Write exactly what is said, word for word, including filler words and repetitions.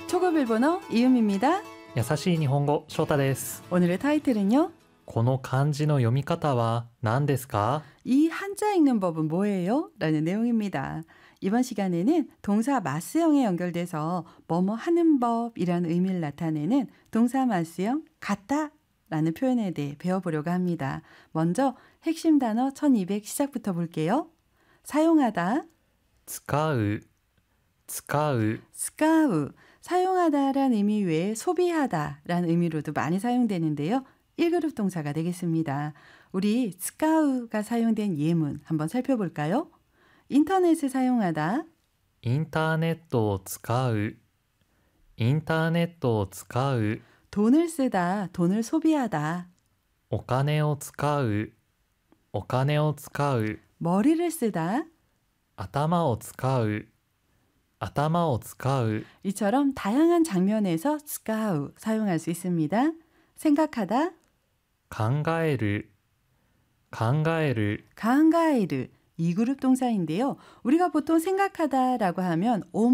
초급 일본어 이음입니다. 優しい日本語翔太です。 오늘의 타이틀은요. この漢字の読み方は何ですか? 이 한자 읽는 법은 뭐예요? 라는 내용입니다. 이번 시간에는 동사 마스형에 연결돼서 뭐뭐 하는 법이라는 의미를 나타내는 동사 마스형 같다 라는 표현에 대해 배워보려고 합니다. 먼저 핵심 단어 천이백 시작부터 볼게요. 사용하다, 使う、使う、 스카우, 사용하다라는 의미 외에 소비하다라는 의미로도 많이 사용되는데요. 일 그룹 동사가 되겠습니다. 우리 스카우가 사용된 예문 한번 살펴볼까요? 인터넷을 사용하다, インターネットを使う、インターネットを使う、 돈을 쓰다, 돈을 소비하다, お金を使う、お金を使う、 머리를 쓰다, 頭を使う、頭を使う、 이처럼 다양한 장면에서 스카우 사용할 수 있습니다. 생각하다, 考える、考える、 가한가이르 이 그룹 동사인데요. 우리가 보통 생각하다라고 하면